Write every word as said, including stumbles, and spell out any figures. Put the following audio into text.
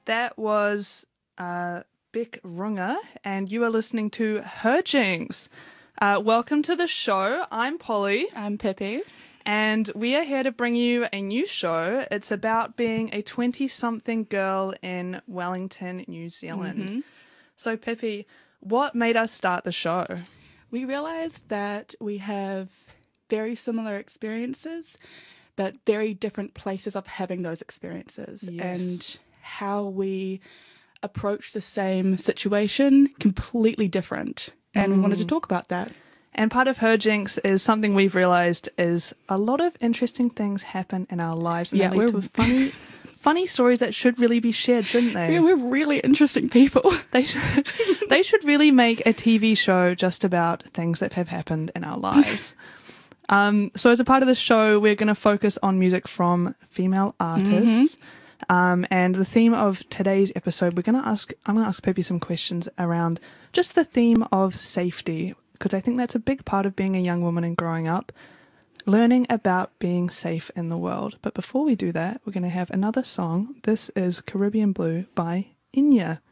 That was uh, Beck Runger, and you are listening to Hurgings. Uh, welcome to the show. I'm Polly. I'm Pippi. And we are here to bring you a new show. It's about being a twenty-something girl in Wellington, New Zealand. Mm-hmm. So, Pippi, what made us start the show? We realised that we have very similar experiences, but very different places of having those experiences. Yes. And how we approach the same situation completely different. And mm. we wanted to talk about that. And part of Hurgings is something we've realised is a lot of interesting things happen in our lives. And yeah, they lead we're to funny, funny stories that should really be shared, shouldn't they? Yeah, we're really interesting people. They should, they should really make a T V show just about things that have happened in our lives. um, so as a part of the show, we're going to focus on music from female artists. Mm-hmm. Um, and the theme of today's episode, we're going to ask, I'm going to ask Pippi some questions around just the theme of safety, because I think that's a big part of being a young woman and growing up, learning about being safe in the world. But before we do that, we're going to have another song. This is Caribbean Blue by Enya.